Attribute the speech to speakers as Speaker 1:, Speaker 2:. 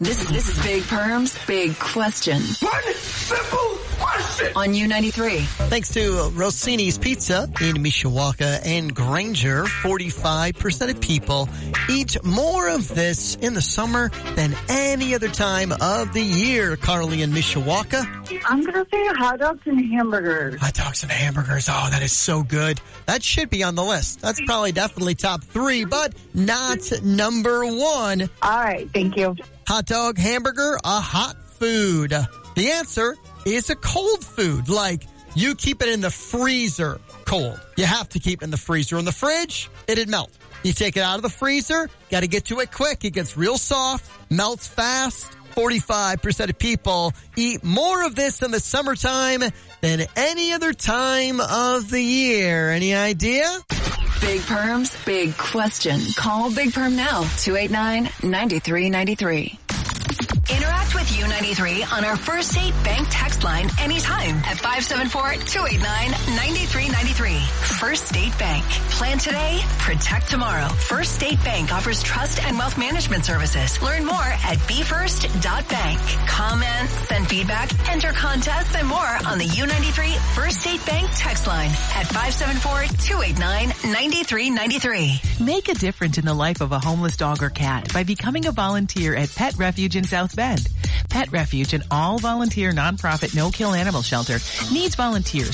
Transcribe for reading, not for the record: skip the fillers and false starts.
Speaker 1: This is Big Perm's Big Question.
Speaker 2: One simple question.
Speaker 1: On U93.
Speaker 3: Thanks to Rossini's Pizza in Mishawaka and Granger, 45% of people eat more of this in the summer than any other time of the year. Carly in Mishawaka.
Speaker 4: I'm going to say hot dogs and hamburgers.
Speaker 3: Hot dogs and hamburgers. Oh, that is so good. That should be on the list. That's probably definitely top 3, but not number 1.
Speaker 4: All right. Thank you.
Speaker 3: Hot dog, hamburger, a hot food. The answer is a cold food. Like, you keep it in the freezer cold. You have to keep it in the freezer. In the fridge, it'd melt. You take it out of the freezer, got to get to it quick. It gets real soft, melts fast. 45% of people eat more of this in the summertime than any other time of the year. Any idea?
Speaker 1: Big Perm's Big Question. Call Big Perm now, 289-9393. Interact with U93 on our First State Bank text line anytime at 574-289-9393. First State Bank. Plan today, protect tomorrow. First State Bank offers trust and wealth management services. Learn more at befirst.bank. Comment, send feedback, enter contests, and more on the U93 First State Bank text line at 574-289-9393.
Speaker 5: Make a difference in the life of a homeless dog or cat by becoming a volunteer at Pet Refuge in South Bend. Pet Refuge, an all-volunteer nonprofit no-kill animal shelter, needs volunteers